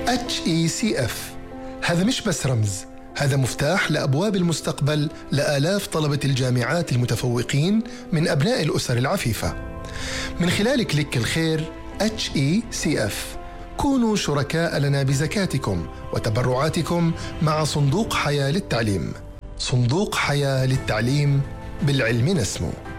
HECF هذا مش بس رمز، هذا مفتاح لأبواب المستقبل لآلاف طلبة الجامعات المتفوقين من أبناء الأسر العفيفة. من خلال كليك الخير HECF كونوا شركاء لنا بزكاتكم وتبرعاتكم مع صندوق حياة للتعليم. صندوق حياة للتعليم، بالعلم نسمو.